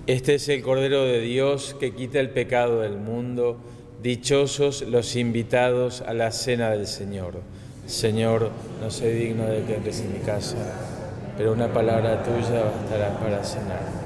Este es el Cordero de Dios que quita el pecado del mundo. Dichosos los invitados a la cena del Señor. Señor, no soy digno de que entres en mi casa, pero una palabra tuya bastará para cenar.